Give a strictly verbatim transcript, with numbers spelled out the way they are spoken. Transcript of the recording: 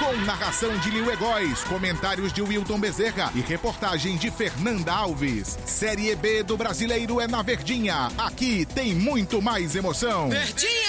Com narração de Lil Egóis, comentários de Wilton Bezerra e reportagem de Fernanda Alves. Série B do Brasileiro é na Verdinha. Aqui tem muito mais emoção. Verdinha!